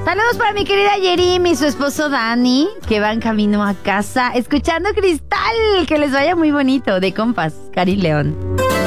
Saludos para mi querida Yerim y su esposo Dani, que van camino a casa escuchando Cristal. Que les vaya muy bonito. De compas, Cari León.